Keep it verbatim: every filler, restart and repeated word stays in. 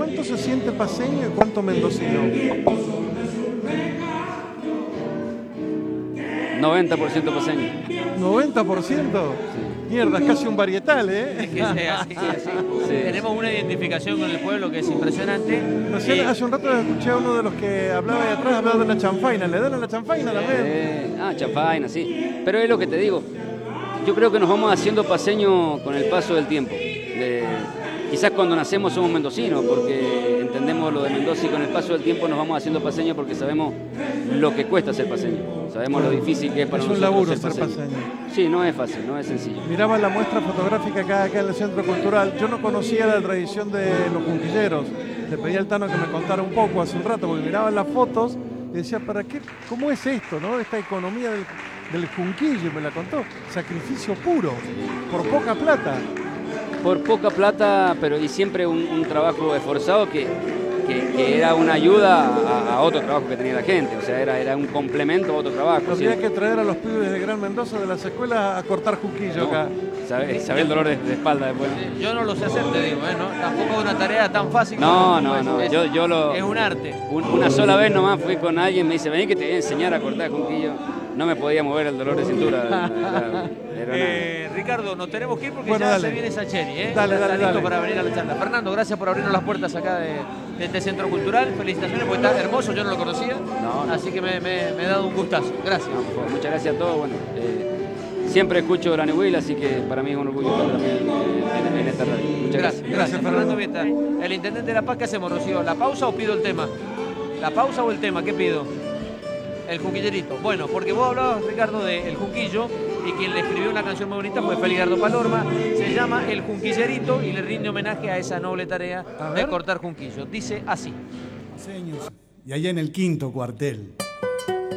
¿Cuánto se siente paceño y cuánto mendocino? noventa por ciento paceño. ¿noventa por ciento? Sí. Mierda, es casi un varietal, ¿eh? Es que sea así, así. Sí. Tenemos una identificación con el pueblo que es impresionante. Recién, eh, hace un rato escuché a uno de los que hablaba de atrás, hablaba de la chanfaina. ¿Le dan a la chanfaina también? Eh, ah, chanfaina, sí. Pero es lo que te digo. Yo creo que nos vamos haciendo paceños con el paso del tiempo. De, quizás cuando nacemos somos mendocinos porque entendemos lo de Mendoza y con el paso del tiempo nos vamos haciendo paceños porque sabemos lo que cuesta ser paceño. Sabemos lo difícil que es para es nosotros un laburo ser ser paceño. paceño. Sí, no es fácil, no es sencillo. Miraba la muestra fotográfica acá, acá en el Centro Cultural. Yo no conocía la tradición de los junquilleros. Le pedí al Tano que me contara un poco hace un rato porque miraba las fotos y decía, ¿para qué? ¿Cómo es esto, no? Esta economía del, del junquillo, me la contó. Sacrificio puro, por poca plata. Por poca plata, pero y siempre un, un trabajo esforzado que, que, que era una ayuda a, a otro trabajo que tenía la gente. O sea, era, era un complemento a otro trabajo. Habría que traer a los pibes de Gran Mendoza de las escuelas a cortar junquillo no, acá. Sabe, sabe el dolor de, de espalda después. Yo no lo sé hacer, te digo, ¿eh? ¿No? Tampoco es una tarea tan fácil. No, como, no, es, no. Es, yo, yo lo, es un arte. Un, una sola vez nomás fui con alguien, me dice, vení que te voy a enseñar a cortar junquillo. No me podía mover el dolor de cintura. Era, era eh, Ricardo, nos tenemos que ir porque bueno, ya dale. se viene Sacheri, ¿eh? Dale, ya dale, está listo dale. para venir a la charla. Fernando, gracias por abrirnos las puertas acá de, de este centro cultural. Felicitaciones porque está hermoso, yo no lo conocía. No, no. Así que me, me, me he dado un gustazo. Gracias. No, pues, muchas gracias a todos. Bueno, eh, siempre escucho la New así que para mí es un orgullo estar también en, en, en esta radio. Muchas gracias. Gracias, gracias Fernando Vieta. El intendente de La Paz, ¿qué hacemos, Rocío? ¿La pausa o pido el tema? ¿La pausa o el tema? ¿Qué pido? El junquillerito. Bueno, porque vos hablabas, Ricardo, de El Junquillo y quien le escribió una canción muy bonita fue Feligardo Palorma. Se llama El Junquillerito y le rinde homenaje a esa noble tarea de cortar junquillo. Dice así. Y allá en el quinto cuartel.